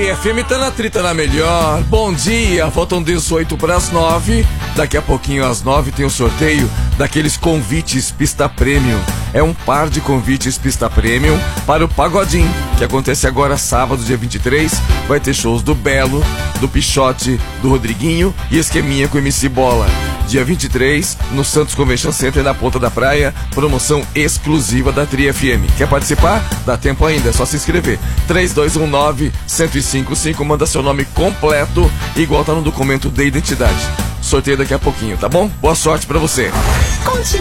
FM tá na trita na melhor. Bom dia, faltam 18 para as 9. Daqui a pouquinho às 9 tem o sorteio daqueles convites Pista Premium. É um par de convites Pista Premium para o Pagodinho, que acontece agora sábado, dia 23. Vai ter shows do Belo, do Pichote, do Rodriguinho e Esqueminha com MC Bola. Dia 23, no Santos Convention Center, na Ponta da Praia, promoção exclusiva da Tri FM. Quer participar? Dá tempo ainda, é só se inscrever. 3219-1055, manda seu nome completo, igual tá no documento de identidade. Sorteio daqui a pouquinho, tá bom? Boa sorte pra você. Continue